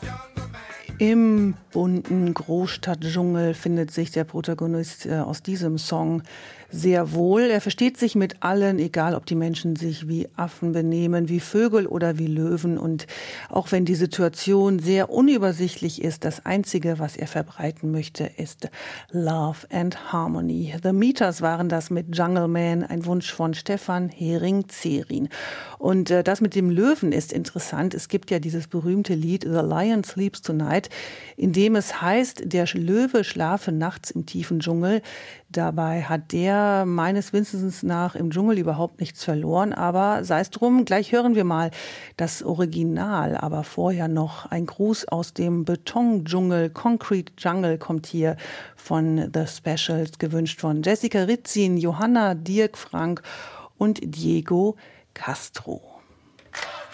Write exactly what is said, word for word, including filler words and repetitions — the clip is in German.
Im bunten Großstadtdschungel findet sich der Protagonist äh, aus diesem Song sehr wohl. Er versteht sich mit allen, egal ob die Menschen sich wie Affen benehmen, wie Vögel oder wie Löwen. Und auch wenn die Situation sehr unübersichtlich ist, das Einzige, was er verbreiten möchte, ist Love and Harmony. The Meters waren das mit Jungle Man, ein Wunsch von Stefan Hering-Zerin. Und äh, das mit dem Löwen ist interessant. Es gibt ja dieses berühmte Lied The Lion Sleeps Tonight, in dem es heißt, der Löwe schlafe nachts im tiefen Dschungel. Dabei hat der meines Wissens nach im Dschungel überhaupt nichts verloren, aber sei es drum, gleich hören wir mal das Original, aber vorher noch ein Gruß aus dem Betondschungel, Concrete Jungle kommt hier von The Specials, gewünscht von Jessica Ritzin, Johanna, Dirk Frank und Diego Castro.